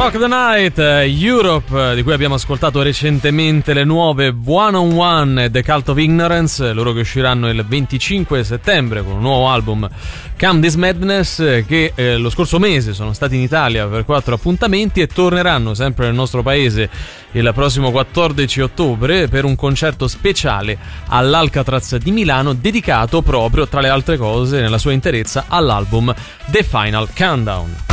Rock the Night, Europe, di cui abbiamo ascoltato recentemente le nuove One on One e The Cult of Ignorance, loro che usciranno il 25 settembre con un nuovo album, Come This Madness, che lo scorso mese sono stati in Italia per 4 appuntamenti e torneranno sempre nel nostro paese il prossimo 14 ottobre per un concerto speciale all'Alcatraz di Milano dedicato proprio, tra le altre cose, nella sua interezza all'album The Final Countdown.